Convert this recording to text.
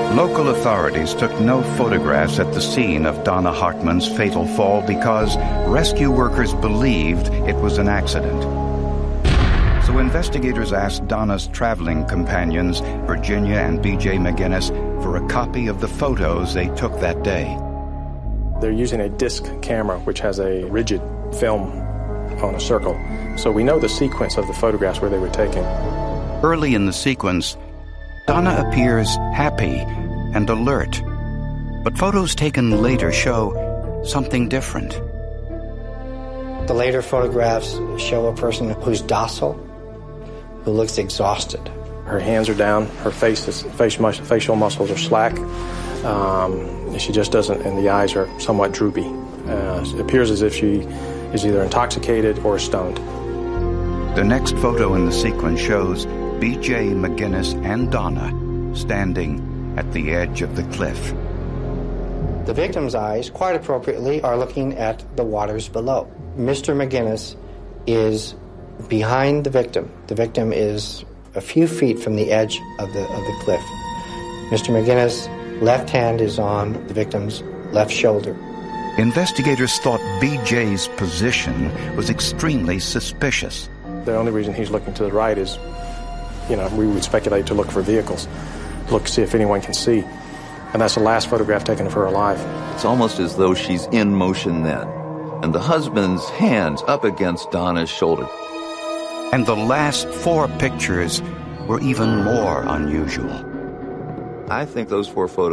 Local authorities took no photographs at the scene of Donna Hartman's fatal fall because rescue workers believed it was an accident. So investigators asked Donna's traveling companions, Virginia and B.J. McGinnis, for a copy of the photos they took that day. They're using a disc camera, which has a rigid film on a circle. So we know the sequence of the photographs where they were taken. Early in the sequence, Donna appears happy and alert. But photos taken later show something different. The later photographs show a person who's docile, who looks exhausted. Her hands are down, her facial muscles are slack. She just doesn't, and the eyes are somewhat droopy. It appears as if she is either intoxicated or stoned. The next photo in the sequence shows B.J. McGinnis and Donna standing at the edge of the cliff. The victim's eyes, quite appropriately, are looking at the waters below. Mr. McGinnis is behind the victim. The victim is a few feet from the edge of the cliff. Mr. McGinnis' left hand is on the victim's left shoulder. Investigators thought B.J.'s position was extremely suspicious. The only reason he's looking to the right is, we would speculate to look for vehicles, see if anyone can see. And that's the last photograph taken of her alive. It's almost as though she's in motion then, and the husband's hands up against Donna's shoulder. And the last 4 pictures were even more unusual. I think those 4 photos